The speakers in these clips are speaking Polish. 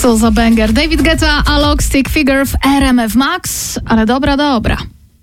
Co za banger. David Guetta, Alok, Stick Figure w RMF Max, ale dobra.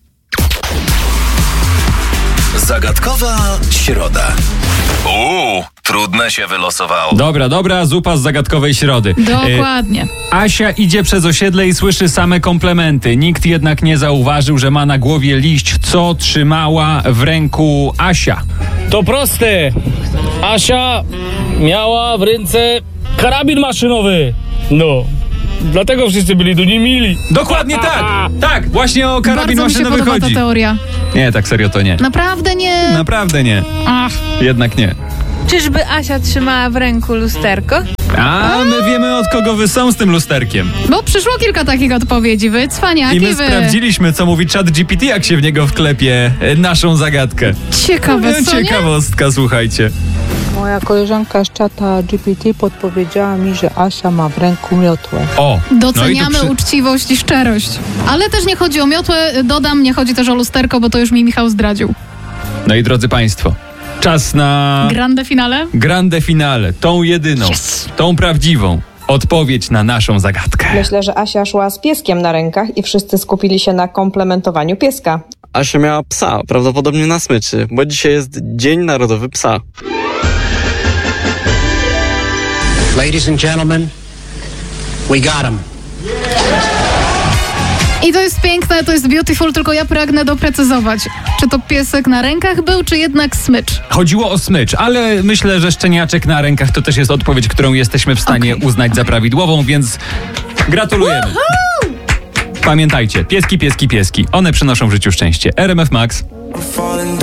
Zagadkowa środa. Trudne się wylosowało. Dobra, zupa z zagadkowej środy. Dokładnie. Asia idzie przez osiedle i słyszy same komplementy. Nikt jednak nie zauważył, że ma na głowie liść. Co trzymała w ręku Asia? To proste. Asia miała w ręce karabin maszynowy. No, dlatego wszyscy byli do niej mili. Dokładnie tak! Tak, właśnie o karabin Bardzo mi się maszynowy podoba chodzi. ta teoria. Nie, tak serio to nie. Naprawdę nie. Naprawdę nie. Ach. Jednak nie. Czyżby Asia trzymała w ręku lusterko? A my wiemy, od kogo wy są z tym lusterkiem. Bo przyszło kilka takich odpowiedzi, wy cwaniaki, I my sprawdziliśmy, co mówi ChatGPT, jak się w niego wklepie naszą zagadkę. Ciekawe, co nie? Ciekawostka, słuchajcie. Moja koleżanka z czata GPT podpowiedziała mi, że Asia ma w ręku miotłę. O! Doceniamy uczciwość i szczerość. Ale też nie chodzi o miotłę, dodam, nie chodzi też o lusterko, bo to już mi Michał zdradził. No i drodzy państwo, czas na grande finale, tą jedyną, tą prawdziwą odpowiedź na naszą zagadkę. Myślę, że Asia szła z pieskiem na rękach i wszyscy skupili się na komplementowaniu pieska. Asia miała psa, prawdopodobnie na smyczy, bo dzisiaj jest Dzień Narodowy Psa. Ladies and gentlemen, we got him. I to jest piękne, to jest beautiful, tylko ja pragnę doprecyzować. Czy to piesek na rękach był, czy jednak smycz? Chodziło o smycz, ale myślę, że szczeniaczek na rękach to też jest odpowiedź, którą jesteśmy w stanie uznać za prawidłową, więc gratulujemy. Pamiętajcie, pieski. One przynoszą w życiu szczęście. RMF Max.